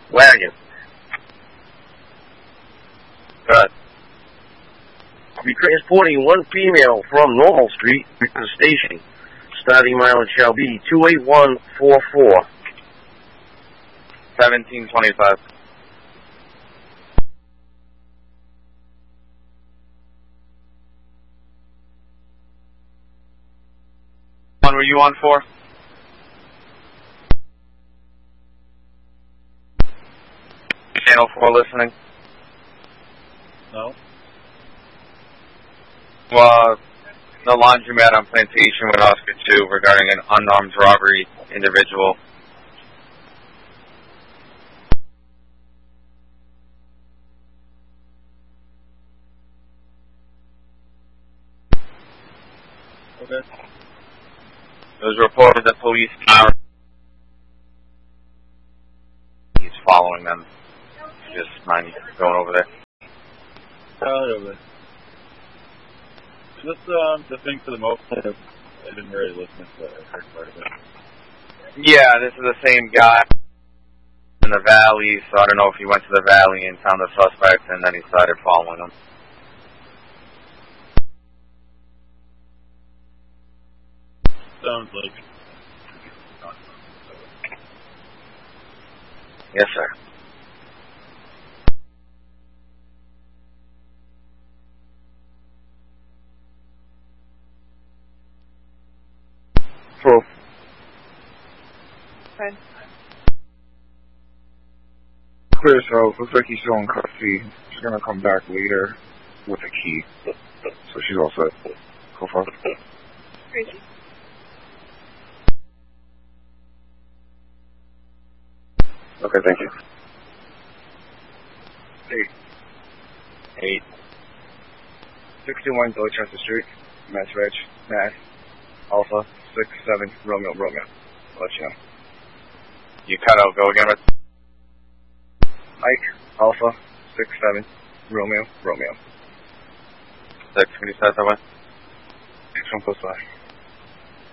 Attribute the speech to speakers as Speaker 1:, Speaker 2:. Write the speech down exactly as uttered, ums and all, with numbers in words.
Speaker 1: wagon.
Speaker 2: Good.
Speaker 1: I'll be transporting one female from Normal Street to the station. Starting mileage shall be two eight one four four.
Speaker 2: seventeen twenty-five. One were you on for? Channel four listening?
Speaker 3: No.
Speaker 2: Well, the laundromat on Plantation with Oscar two regarding an unarmed robbery individual.
Speaker 3: Okay.
Speaker 2: It was reported that police are he's following them. Just mind going over there.
Speaker 3: Oh, over. Is this um, the thing for the most part? I didn't really listen to the first part of it.
Speaker 2: Yeah, this is the same guy in the valley, so I don't know if he went to the valley and found the suspect and then he started following them.
Speaker 3: Sounds like.
Speaker 2: Yes, sir.
Speaker 1: Proof.
Speaker 4: Okay.
Speaker 5: Clear south. Looks like he's still in custody. She's gonna come back later with a key. So she's all set. Go for it.
Speaker 4: Crazy.
Speaker 5: Okay, thank you.
Speaker 1: Eight.
Speaker 2: Eight.
Speaker 1: sixty-one Dorchester Street, Mass Reg, Mass. Alpha, six seven, Romeo, Romeo. I'll let you know.
Speaker 2: You cut out. Go again with
Speaker 1: Mike, Alpha, six seven, Romeo, Romeo.
Speaker 2: six. Can you start that way?
Speaker 1: Six one plus five.